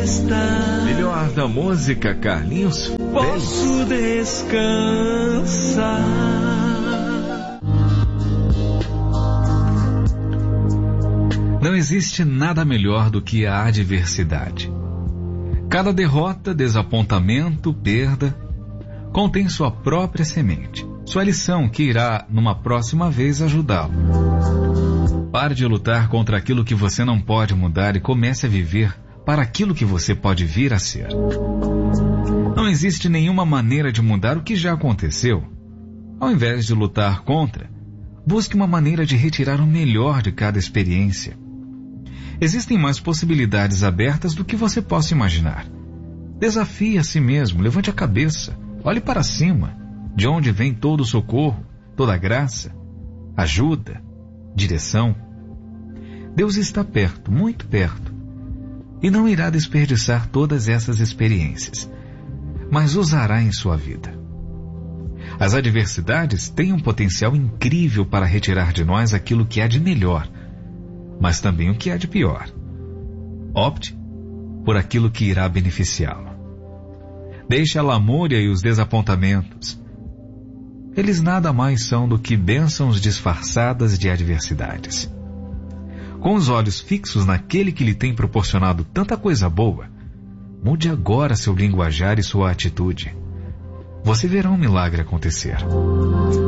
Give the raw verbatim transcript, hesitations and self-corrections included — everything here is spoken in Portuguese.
tempestade. Melhor da música, Carlinhos. Posso descansar. Não existe nada melhor do que a adversidade. Cada derrota, desapontamento, perda, contém sua própria semente, sua lição que irá, numa próxima vez, ajudá-lo. Pare de lutar contra aquilo que você não pode mudar e comece a viver para aquilo que você pode vir a ser. Não existe nenhuma maneira de mudar o que já aconteceu. Ao invés de lutar contra, busque uma maneira de retirar o melhor de cada experiência. Existem mais possibilidades abertas do que você possa imaginar. Desafie a si mesmo, levante a cabeça, olhe para cima, de onde vem todo o socorro, toda a graça, ajuda, direção. Deus está perto, muito perto, e não irá desperdiçar todas essas experiências, mas usará em sua vida. As adversidades têm um potencial incrível para retirar de nós aquilo que há de melhor, mas também o que há de pior. Opte por aquilo que irá beneficiá-lo. Deixe a lamúria e os desapontamentos. Eles nada mais são do que bênçãos disfarçadas de adversidades. Com os olhos fixos naquele que lhe tem proporcionado tanta coisa boa, mude agora seu linguajar e sua atitude. Você verá um milagre acontecer.